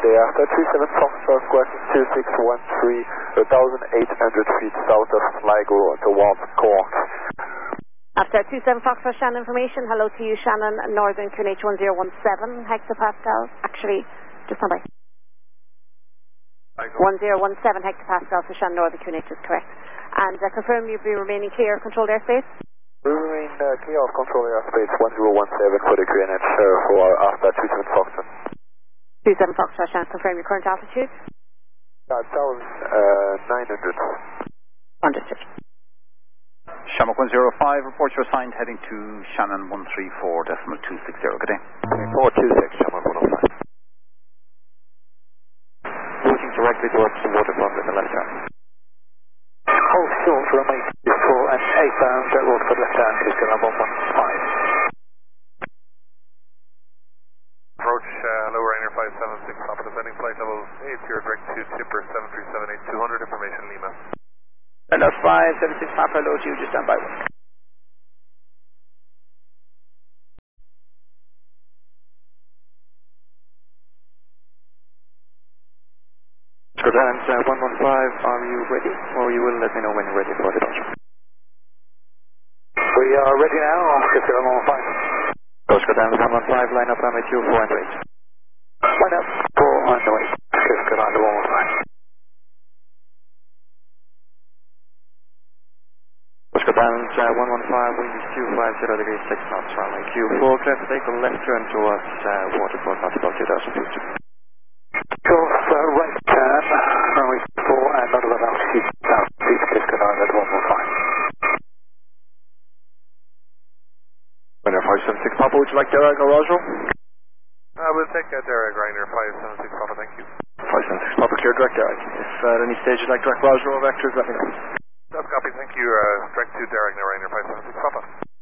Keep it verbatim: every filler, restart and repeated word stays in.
day after three seven Foxtrot, squawking two six one three, one thousand eight hundred feet south of Sligo towards Cork. After two seven Foxtrot, Shannon information. Hello to you, Shannon, Northern Q N H one zero one seven hectopascals. Actually, just stand by. one zero one seven hectopascals for Shannon, Northern Q N H is correct. And uh, confirm you'll be remaining clear of controlled airspace? We remain uh, clear of controlled airspace one zero one seven for the Q N H uh, for after two seven Foxtrot. two seven Foxtrot, Shannon, confirm your current altitude? one thousand nine hundred. Understood. Shamrock one zero five, report you're assigned heading to Shannon one three four decimal two six zero. Good day. four two six, Shamrock one oh five. Routing directly towards the waterfront in the left hand. Hold short, remain four and eight bound, at Waterford left hand, is going to one one five. Approach uh, low Rainer five seven six, Papa descending flight level eight, you're direct to Tipper seven three seven eight two hundred, information Lima. And that's five seven six Papa, low to you, just stand by. Squadron uh, one one five, are you ready? Or you will let me know when you're ready for departure. We are ready now, Squadron one one five. Go Squadron one one five, line up runway two four and wait. Line up four and wait, Squadron one one five. Squadron uh, one one five, wind is two five zero degrees six knots, runway Q four, clear to take a left turn towards uh, Waterford, not about two thousand feet. Course uh, right turn, runway four and not about altitude two thousand feet, Squadron at one one five. five seven six Papa, would you like Derek or Roswell? Uh, we'll take uh, Derek Rainer five seven six, Papa, thank you. five seven six Papa, clear direct Derek. If uh, at any stage you'd like direct Roswell or Vectors, let me know. That's copy, thank you. Uh, direct to Derek Rainer five seven six, Papa.